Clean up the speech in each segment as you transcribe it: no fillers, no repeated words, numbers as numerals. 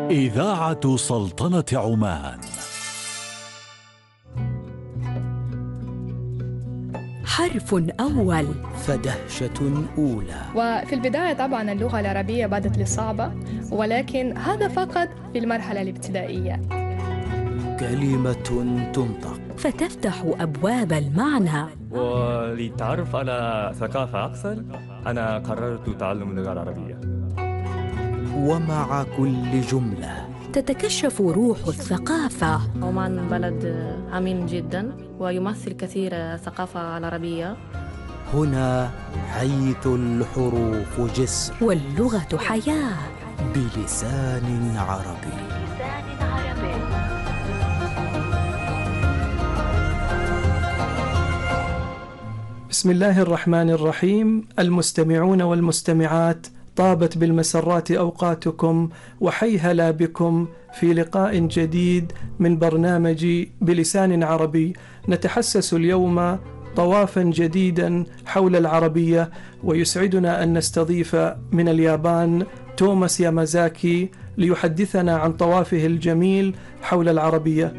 إذاعة سلطنة عمان. حرف أول فدهشة أولى. وفي البداية طبعا اللغة العربية بدت لي صعبة، ولكن هذا فقط في المرحلة الابتدائية. كلمة تنطق فتفتح أبواب المعنى. وللتعرف على ثقافة أكثر أنا قررت تعلم اللغة العربية. ومع كل جملة تتكشف روح الثقافة. عمان بلد أمين جدا ويمثل كثير الثقافة العربية. هنا حيث الحروف جسر واللغة حياة بلسان عربي. بسم الله الرحمن الرحيم. المستمعون والمستمعات، طابت بالمسرات أوقاتكم وحيهلا بكم في لقاء جديد من برنامج بلسان عربي. نتحسس اليوم طوافا جديدا حول العربية، ويسعدنا أن نستضيف من اليابان توماس يامازاكي ليحدثنا عن طوافه الجميل حول العربية.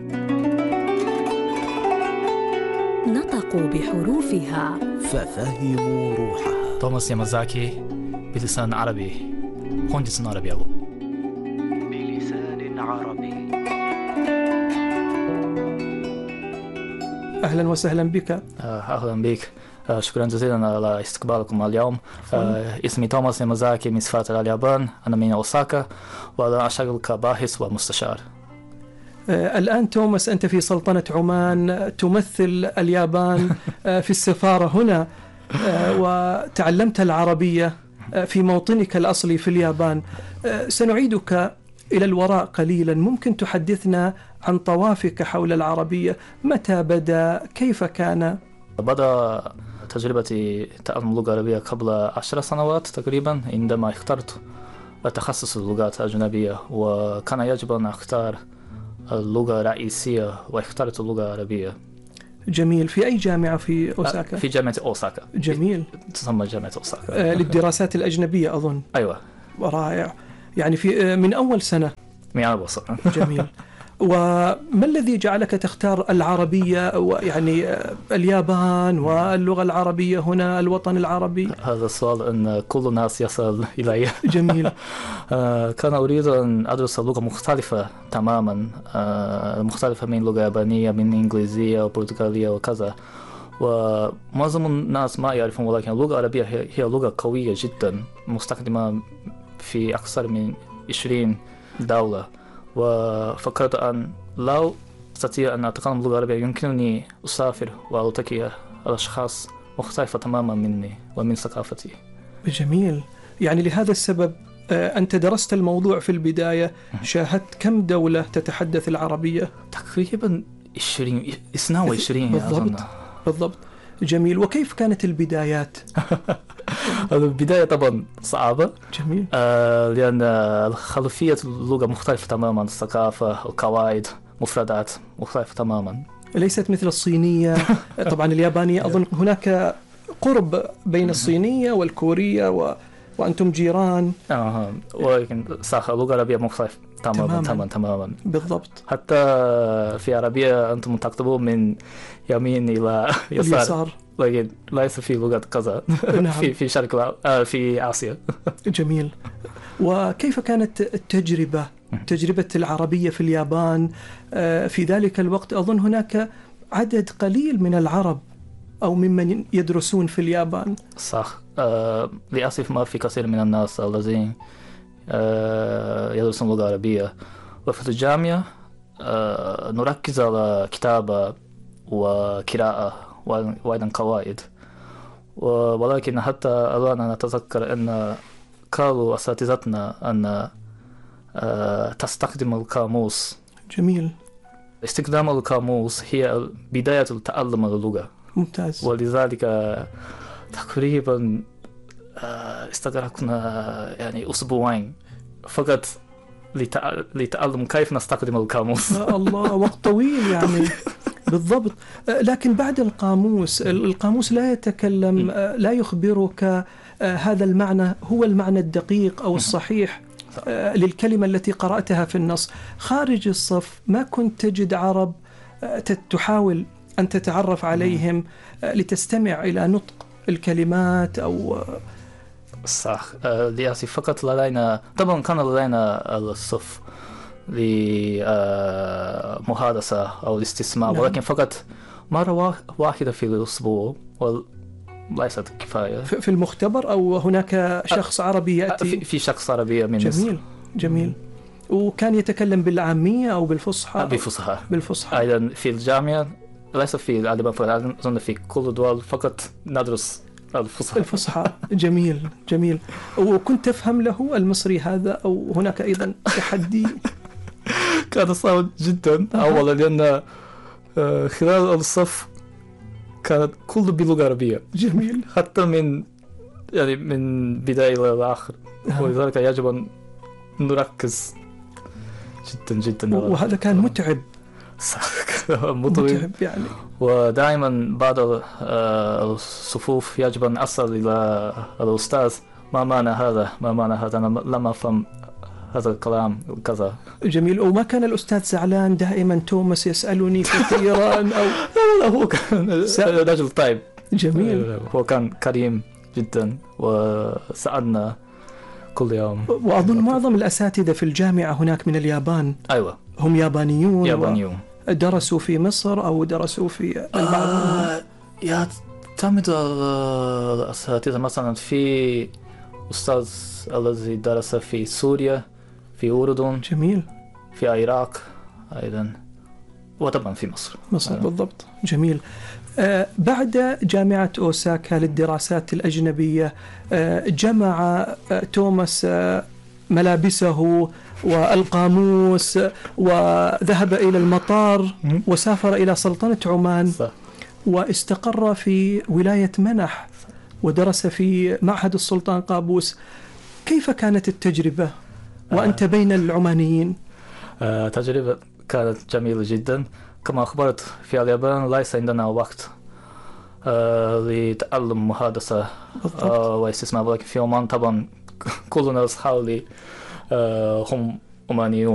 نطقوا بحروفها ففهموا روحها. توماس يامازاكي بلسان عربي. 本日のアラビア語 بلسان عربي. أهلا وسهلا بك. أهلا بك. شكرا جزيلا على استقبالكم اليوم. اسمي توماس يامازاكي من سفارة اليابان. أنا من أوساكا وأنا أشتغل كباحث ومستشار. الآن توماس أنت في سلطنة عمان، تمثل اليابان في السفارة هنا، وتعلمت العربية في موطنك الأصلي في اليابان. سنعيدك إلى الوراء قليلا. ممكن تحدثنا عن طوافك حول العربية؟ متى بدأ؟ كيف كان؟ بدأ تجربتي تعلم اللغة العربية قبل 10 سنوات تقريبا، عندما اخترت تخصص اللغات الأجنبية، وكان يجب أن أختار اللغة الرئيسية واخترت اللغة العربية. جميل. في أي جامعة في أوساكا؟ في جامعة أوساكا. جميل. تسمى جامعة أوساكا. للدراسات الأجنبية أظن. أيوة. رائع. يعني في من أول سنة. من أول سنة. جميل. وما الذي جعلك تختار العربية، ويعني اليابان واللغة العربية هنا الوطن العربي؟ هذا السؤال أن كل الناس يسأل إلي. جميل. كان أريد أن أدرس لغة مختلفة تماما، مختلفة من لغة يابانية، من إنجليزية وبرتغالية وكذا، ومعظم الناس ما يعرفون، ولكن اللغة العربية هي لغة قوية جدا مستخدمة في أكثر من 20 دولة. وفكرت أن لو أستطيع أن أتكلم اللغة العربية يمكنني أسافر وألتقي على أشخاص مختلفة تماما مني ومن ثقافتي. جميل. يعني لهذا السبب أنت درست الموضوع في البداية. شاهدت كم دولة تتحدث العربية؟ تقريبا 22. بالضبط. جميل. وكيف كانت البدايات؟ البداية طبعا صعبة. جميل. لأن خلفية اللغة مختلفة تماما، الثقافة، القواعد، مفردات مختلفة تماما، ليست مثل الصينية. طبعا اليابانية أظن هناك قرب بين الصينية والكورية وأنتم جيران. ولكن صح، اللغة العربية مختلفة تماما. بالضبط. حتى في عربية أنتم تكتبون من يمين إلى يسار. لكن ليس في لغة كذا. نعم. في شرق في آسيا. جميل. وكيف كانت تجربة العربية في اليابان في ذلك الوقت؟ أظن هناك عدد قليل من العرب أو ممن يدرسون في اليابان. صح. للأسف ما في كثير من الناس الذين يدرسون اللغة العربية. وفي الجامعة نركز على كتابة وقراءة وأيضا قواعد، ولكن حتى الآن أنا أتذكر أن قالوا أساتذتنا أن تستخدم القاموس. جميل. استخدام القاموس هي بداية تعلم اللغة. ممتاز. ولذلك تقريبا استغرقنا يعني أسبوعين فقط لتعلم كيف نستخدم القاموس. الله، وقت طويل يعني. بالضبط. لكن بعد القاموس لا يتكلم، لا يخبرك هذا المعنى هو المعنى الدقيق أو الصحيح. للكلمة التي قرأتها في النص. خارج الصف ما كنت تجد عرب تحاول أن تتعرف عليهم لتستمع إلى نطق الكلمات أو صح. للأسف فقط لدينا، طبعا كان لدينا الصف لمحادثة أو الاستماع، ولكن فقط مرة واحدة في الأسبوع وليست كفاية. في المختبر أو هناك شخص عربي يأتي؟ في شخص عربي من جميل جميل. وكان يتكلم بالعامية أو بالفصحى؟ بالفصحى. أيضا في الجامعة ليس في الألبان فقط، أظن في كل الدول فقط ندرس الفصحى. جميل جميل. وكنت تفهم له المصري هذا أو هناك أيضا تحدي؟ كان صعب جدا أولا، لأن خلال الصف كانت كل باللغة العربية. جميل. حتى من بداية إلى الآخر، ولذلك يجب أن نركز جدا جدا. وهذا كان متعب. متعب يعني. ودائما بعد الصفوف يجب أن أسأل إلى الأستاذ ما معنى هذا، أنا لم أفهم هذا الكلام كذا. جميل. وما كان الأستاذ زعلان دائما توماس يسألني كثيرا أو لا هو كان رجل طيب. جميل. هو كان كريم جدا وسألنا كل يوم. وأظن معظم الأساتذة في الجامعة هناك من اليابان. أيوة، هم يابانيون. درسوا في مصر أو درسوا في البعض؟ يعتمد الأساتذة. مثلا في أستاذ الذي درس في سوريا، في أردن. جميل. في العراق أيضا، وطبعا في مصر. بالضبط. جميل. بعد جامعة أوساكا للدراسات الأجنبية جمع توماس ملابسه والقاموس وذهب إلى المطار وسافر إلى سلطنة عمان. واستقر في ولاية منح ودرس في معهد السلطان قابوس. كيف كانت التجربة وأنت بين العمانيين؟ تجربة كانت جميلة جدا. كما أخبرت في اليابان ليس عندنا وقت لتعلم محادثة واستماع، ولكن في عمان طبعا كل الناس حولي هم عمانيون.